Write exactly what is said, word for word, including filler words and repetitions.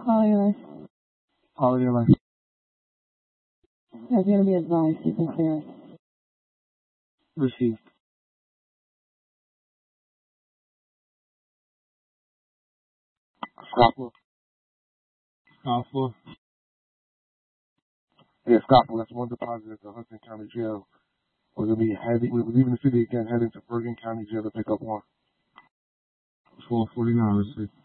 Holiday Life. Holiday Life. That's going to be advised. You can clear it. Received. Scottsboro. Scottsboro. Yeah, Scottsboro. That's one deposit at the Hudson County Jail. We're going to be heading, we're leaving the city again, heading to Bergen County Jail to pick up one. four forty-nine, received.